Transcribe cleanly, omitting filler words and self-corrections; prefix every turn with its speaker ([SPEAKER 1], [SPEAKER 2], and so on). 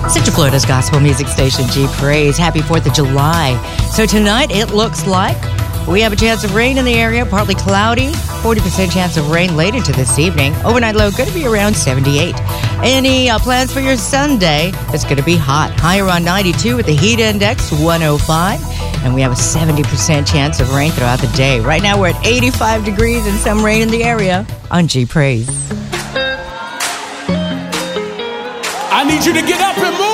[SPEAKER 1] Central Florida's gospel music station, G Praise. Happy 4th of July. So tonight, it looks like we have a chance of rain in the area, partly cloudy, 40% chance of rain late into this evening. Overnight low going to be around 78. Any plans for your Sunday? It's going to be hot. High around 92 with the heat index 105. And we have a 70% chance of rain throughout the day. Right now, we're at 85 degrees and some rain in the area on G Praise.
[SPEAKER 2] I need you to get up and move.